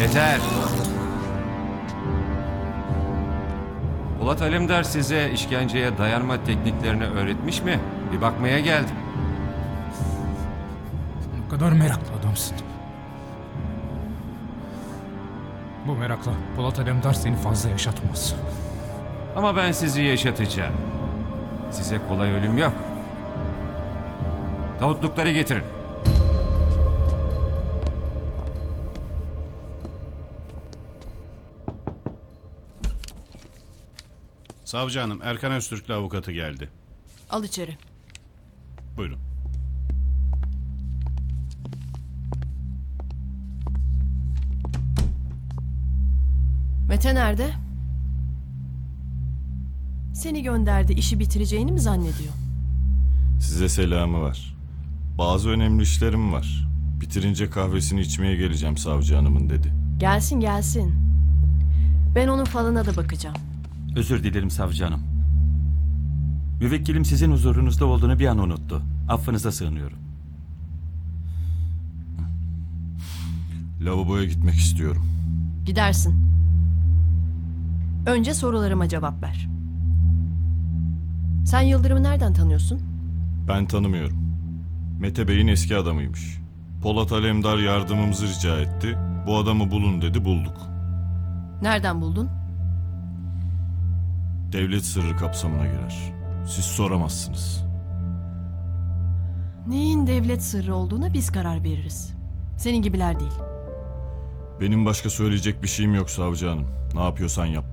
Yeter. Polat Alemdar size işkenceye dayanma tekniklerini öğretmiş mi? Bir bakmaya geldim. Ne kadar meraklı adamsın. Bu merakla Polat Alemdar seni fazla yaşatmaz. Ama ben sizi yaşatacağım. Size kolay ölüm yok. Tavutlukları getirin. Savcı hanım, Erkan Öztürk'le avukatı geldi. Al içeri. Buyurun. Mete nerede? Seni gönderdi, işi bitireceğini mi zannediyor? Size selamı var. Bazı önemli işlerim var. Bitirince kahvesini içmeye geleceğim savcı hanımın dedi. Gelsin gelsin. Ben onun falına da bakacağım. Özür dilerim savcı hanım. Müvekkilim sizin huzurunuzda olduğunu bir an unuttu. Affınıza sığınıyorum. Lavaboya gitmek istiyorum. Gidersin. Önce sorularıma cevap ver. Sen Yıldırım'ı nereden tanıyorsun? Ben tanımıyorum. Mete Bey'in eski adamıymış. Polat Alemdar yardımımızı rica etti. Bu adamı bulun dedi, bulduk. Nereden buldun? Devlet sırrı kapsamına girer. Siz soramazsınız. Neyin devlet sırrı olduğuna biz karar veririz. Senin gibiler değil. Benim başka söyleyecek bir şeyim yok savcı hanım. Ne yapıyorsan yap